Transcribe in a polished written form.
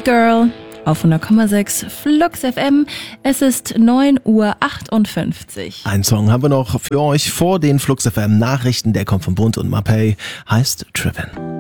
Good Girl auf 100,6 Flux FM. Es ist 9:58 Uhr. Einen Song haben wir noch für euch vor den Flux FM Nachrichten. Der kommt von Bund und Mapei, heißt Trippin'.